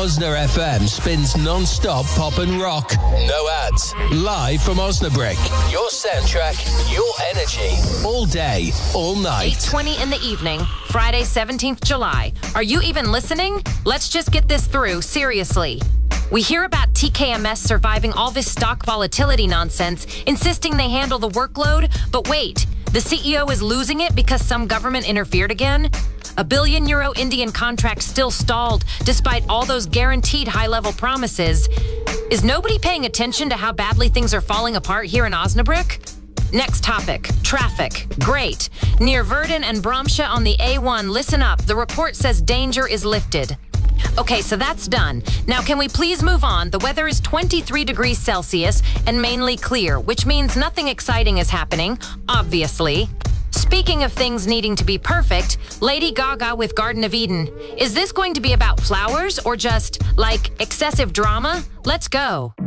Osna FM spins non-stop pop and rock. No ads. Live from Osnabrück. Your soundtrack, your energy. All day, all night. 8:20 in the evening, Friday, 17th July. Are you even listening? Let's just get this through, seriously. We hear about TKMS surviving all this stock volatility nonsense, insisting they handle the workload, but wait, the CEO is losing it because some government interfered again? A €1 billion Indian contract still stalled despite all those guaranteed high-level promises. Is nobody paying attention to how badly things are falling apart here in Osnabrück? Next topic, traffic. Great. Near Verden and Bramsche on the A1, listen up. The report says danger is lifted. Okay, so that's done. Now, can we please move on? The weather is 23 degrees Celsius and mainly clear, which means nothing exciting is happening, obviously. Speaking of things needing to be perfect, Lady Gaga with Garden of Eden. Is this going to be about flowers or just, like, excessive drama? Let's go.